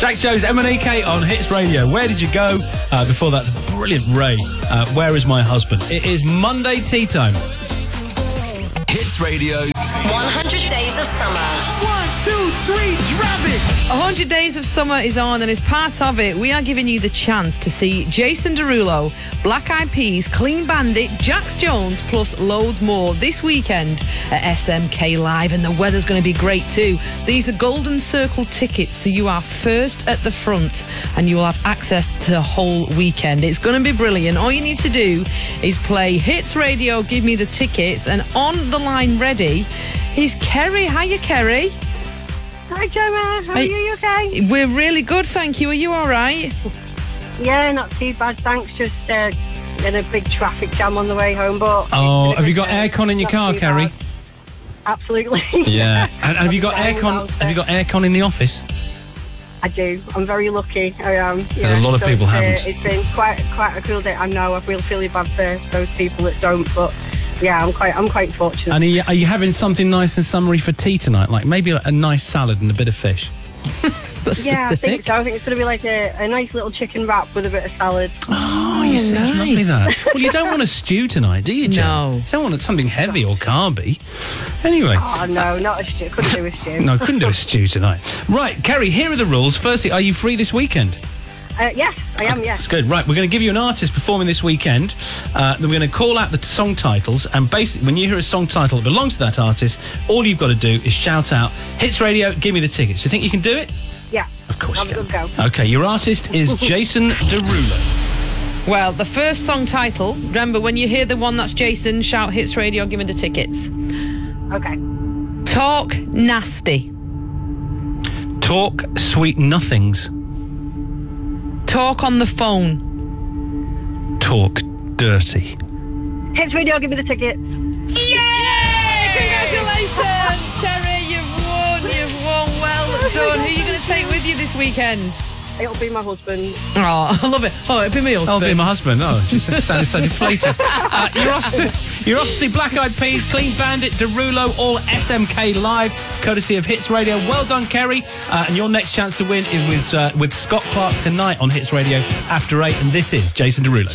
Jack Jones, M&EK on Hits Radio. Where did you go? Before that, the brilliant Ray. Where is my husband? It is Monday tea time. Hits Radio's 100 Days of Summer. 1, 2, 3, drop it! 100 Days of Summer is on, and as part of it, we are giving you the chance to see Jason Derulo, Black Eyed Peas, Clean Bandit, Jax Jones, plus loads more this weekend at SMK Live, and the weather's going to be great too. These are Golden Circle tickets, so you are first at the front, and you will have access to the whole weekend. It's going to be brilliant. All you need to do is play Hits Radio, Give Me the Tickets, and on the line ready is Kerry. Hiya, Kerry. Hi, Gemma. How are you? You okay? We're really good, thank you. Are you all right? Yeah, not too bad, thanks. Just in a big traffic jam on the way home, but... Oh, have you got aircon in your car, Kerry? Bad. Absolutely. Yeah. And have you got aircon? Have you got aircon in the office? I do. I'm very lucky. I am. There's a lot of people haven't. It's been quite a cool day. I know. I feel really bad for those people that don't, but yeah, I'm quite fortunate. And are you having something nice and summery for tea tonight? Like maybe a nice salad and a bit of fish? That's yeah, specific. I think so. I think it's going to be like a nice little chicken wrap with a bit of salad. Oh, you said it's lovely, that. Well, you don't want a stew tonight, do you, Jen? No. You don't want something heavy or carby. Anyway. Oh, no, not a stew. Couldn't do a stew. No, couldn't do a stew tonight. Right, Kerry, here are the rules. Firstly, are you free this weekend? Yes, I am, yes. That's good. Right, we're going to give you an artist performing this weekend. Then we're going to call out the song titles, and basically, when you hear a song title that belongs to that artist, all you've got to do is shout out, Hits Radio, give me the tickets. Do you think you can do it? Yeah. Of course you Have a can. good go. Okay, your artist is Jason Derulo. Well, the first song title, remember, when you hear the one that's Jason, shout Hits Radio, give me the tickets. Okay. Talk Nasty. Talk Sweet Nothings. Talk on the phone. Talk Dirty. Hits Radio, give me the ticket. Yay! Congratulations, Terry, you've won, well done. Who are you going to take with you this weekend? It'll be my husband. Oh, I love it. Oh, it'll be my husband. I'll be my husband. Oh, just sounded so deflated. You're off to see Black Eyed Peas, Clean Bandit, Derulo, all SMK Live, courtesy of Hits Radio. Well done, Kerry. And your next chance to win is with Scott Clark tonight on Hits Radio after 8. And this is Jason Derulo.